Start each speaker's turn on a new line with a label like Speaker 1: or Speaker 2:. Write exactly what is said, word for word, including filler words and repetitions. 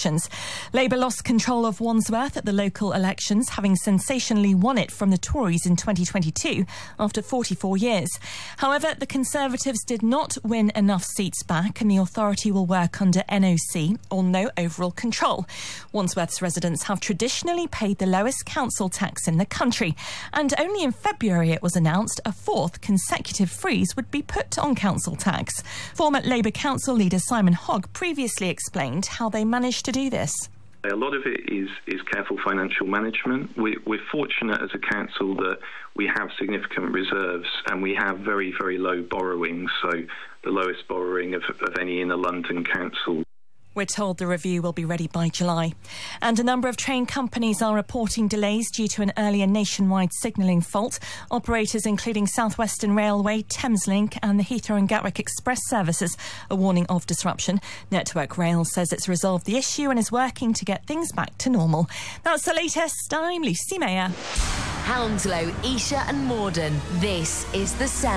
Speaker 1: elections. Labour lost control of Wandsworth at the local elections, having sensationally won it from the Tories in twenty twenty-two after forty-four years. However, the Conservatives did not win enough seats back, and the authority will work under N O C, or no overall control. Wandsworth's residents have traditionally paid the lowest council tax in the country, and only in February it was announced a fourth consecutive freeze would be put on council tax. Former Labour Council leader Simon Hogg previously explained how they managed to do this.
Speaker 2: A lot of it is, is careful financial management. We, we're fortunate as a council that we have significant reserves and we have very, very low borrowing, so the lowest borrowing of, of any inner London council.
Speaker 1: We're told the review will be ready by July. And a number of train companies are reporting delays due to an earlier nationwide signalling fault. Operators including South Western Railway, Thameslink and the Heathrow and Gatwick Express services are warning of disruption. Network Rail says it's resolved the issue and is working to get things back to normal. That's the latest. I'm Lucy Mayer.
Speaker 3: Hounslow, Esher and Morden. This is The Sound.